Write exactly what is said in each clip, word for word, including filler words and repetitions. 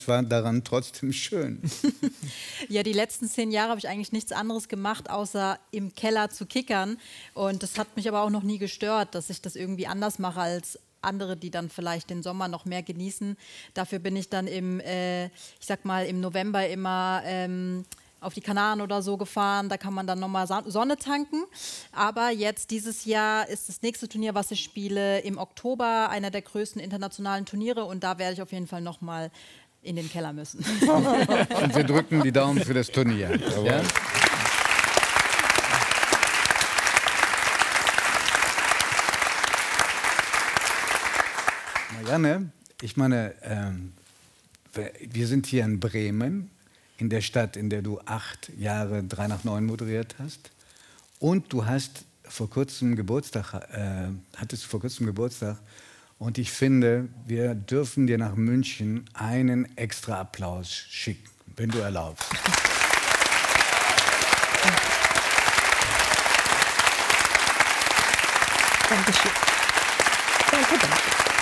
war daran trotzdem schön. Ja, die letzten zehn Jahre habe ich eigentlich nichts anderes gemacht, außer im Keller zu kickern. Und das hat mich aber auch noch nie gestört, dass ich das irgendwie anders mache als andere, die dann vielleicht den Sommer noch mehr genießen. Dafür bin ich dann im, äh, ich sag mal, im November immer ähm, auf die Kanaren oder so gefahren. Da kann man dann nochmal Sonne tanken. Aber jetzt dieses Jahr ist das nächste Turnier, was ich spiele, im Oktober, einer der größten internationalen Turniere. Und da werde ich auf jeden Fall nochmal in den Keller müssen. Und wir drücken die Daumen für das Turnier. Ja? Marianne, ich meine, ähm, wir sind hier in Bremen, in der Stadt, in der du acht Jahre drei nach neun moderiert hast. Und du hast vor kurzem Geburtstag, äh, hattest vor kurzem Geburtstag. Und ich finde, wir dürfen dir nach München einen extra Applaus schicken, wenn du erlaubst. Dankeschön. Danke, danke.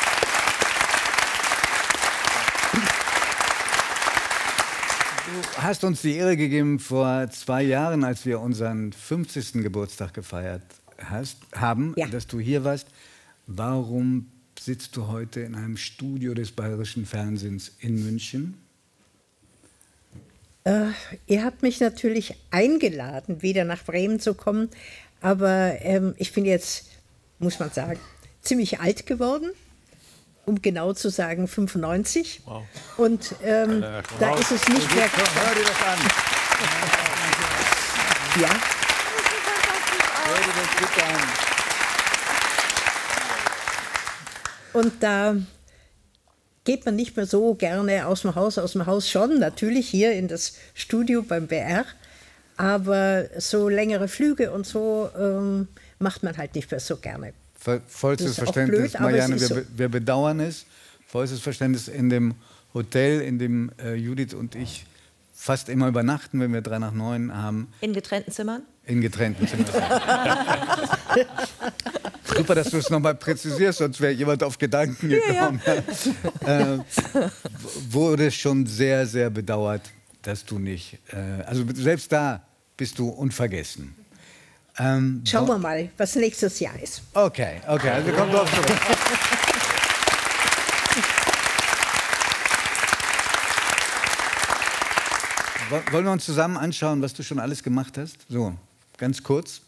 Du hast uns die Ehre gegeben vor zwei Jahren, als wir unseren fünfzigsten Geburtstag gefeiert hast, haben, ja. dass du hier warst. Warum sitzt du heute in einem Studio des Bayerischen Fernsehens in München? Äh, ihr habt mich natürlich eingeladen, wieder nach Bremen zu kommen. Aber ähm, ich bin jetzt, muss man sagen, ziemlich alt geworden. Um genau zu sagen, fünfundneunzig. Wow. Und ähm, ja, da ist es nicht mehr... Hör dir das an. Ja. Hör dir das bitte an. Und da geht man nicht mehr so gerne aus dem Haus, aus dem Haus schon, natürlich hier in das Studio beim B R, aber so längere Flüge und so ähm, macht man halt nicht mehr so gerne. Vollstes Verständnis, blöd, Marianne, wir, so. wir bedauern es. Vollstes Verständnis in dem Hotel, in dem äh, Judith und ich fast immer übernachten, wenn wir drei nach neun haben. In getrennten Zimmern? In getrennten Zimmern. Super, dass du es nochmal präzisierst, sonst wäre jemand auf Gedanken gekommen. Ja, ja. äh, wurde schon sehr, sehr bedauert, dass du nicht... Äh, also selbst da bist du unvergessen. Ähm, Schauen wir mal, was nächstes Jahr ist. Okay, okay, also komm drauf zurück. Wollen wir uns zusammen anschauen, was du schon alles gemacht hast? So, ganz kurz.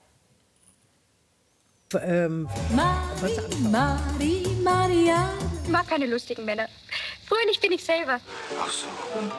Ähm, Mari, Mari, Maria. Ich mag keine lustigen Männer. Fröhlich bin ich selber. Ach so.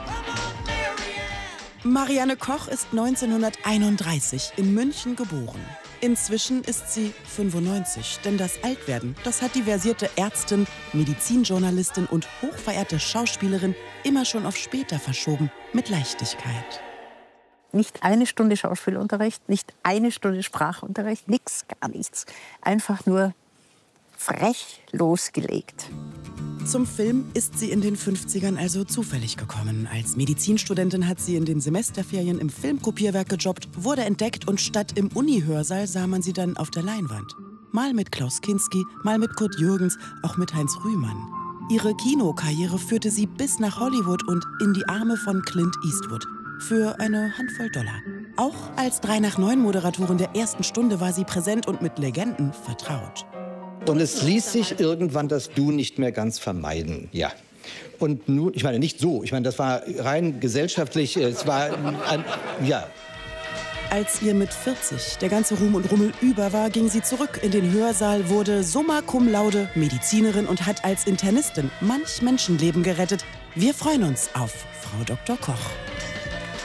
Marianne Koch ist neunzehnhunderteinunddreißig in München geboren. Inzwischen ist sie fünfundneunzig, denn das Altwerden, das hat die versierte Ärztin, Medizinjournalistin und hochverehrte Schauspielerin immer schon auf später verschoben, mit Leichtigkeit. Nicht eine Stunde Schauspielunterricht, nicht eine Stunde Sprachunterricht, nichts, gar nichts. Einfach nur frech losgelegt. Zum Film ist sie in den fünfzigern also zufällig gekommen. Als Medizinstudentin hat sie in den Semesterferien im Filmkopierwerk gejobbt, wurde entdeckt und statt im Uni-Hörsaal sah man sie dann auf der Leinwand. Mal mit Klaus Kinski, mal mit Kurt Jürgens, auch mit Heinz Rühmann. Ihre Kinokarriere führte sie bis nach Hollywood und in die Arme von Clint Eastwood. Für eine Handvoll Dollar. Auch als drei nach neun Moderatorin der ersten Stunde war sie präsent und mit Legenden vertraut. Und es ließ sich irgendwann das Du nicht mehr ganz vermeiden, ja. Und nun, ich meine, nicht so, ich meine, das war rein gesellschaftlich, es war, ein, ja. Als ihr mit vierzig der ganze Ruhm und Rummel über war, ging sie zurück in den Hörsaal, wurde summa cum laude Medizinerin und hat als Internistin manch Menschenleben gerettet. Wir freuen uns auf Frau Doktor Koch.